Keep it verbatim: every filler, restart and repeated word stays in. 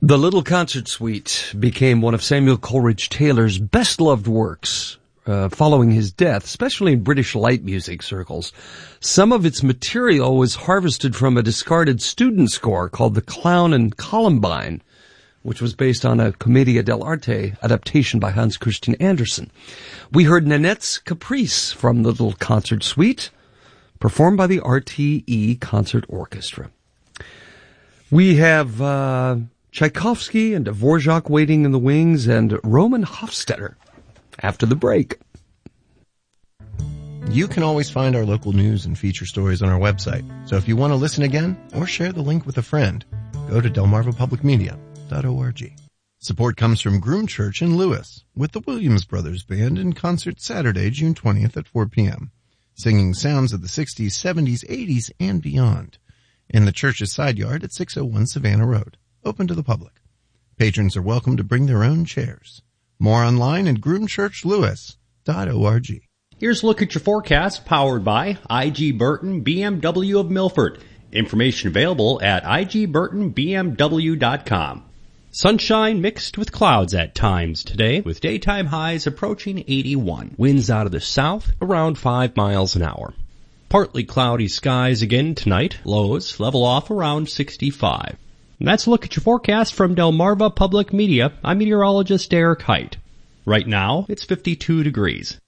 The Little Concert Suite became one of Samuel Coleridge Taylor's best-loved works uh, following his death, especially in British light music circles. Some of its material was harvested from a discarded student score called The Clown and Columbine, which was based on a Commedia dell'arte adaptation by Hans Christian Andersen. We heard Nanette's Caprice from the Little Concert Suite, performed by the R T E Concert Orchestra. We have uh, Tchaikovsky and Dvorak waiting in the wings, and Roman Hofstetter after the break. You can always find our local news and feature stories on our website. So if you want to listen again or share the link with a friend, go to delmarva public media dot org. Support comes from Groom Church in Lewis with the Williams Brothers Band in concert Saturday, June twentieth at four p.m., singing sounds of the sixties, seventies, eighties, and beyond in the church's side yard at six oh one Savannah Road, open to the public. Patrons are welcome to bring their own chairs. More online at groom church lewis dot org. Here's a look at your forecast, powered by I G. Burton B M W of Milford. Information available at I G burton B M W dot com. Sunshine mixed with clouds at times today, with daytime highs approaching eighty-one. Winds out of the south around five miles an hour. Partly cloudy skies again tonight. Lows level off around sixty-five. And that's a look at your forecast from Delmarva Public Media. I'm meteorologist Eric Height. Right now, it's fifty-two degrees.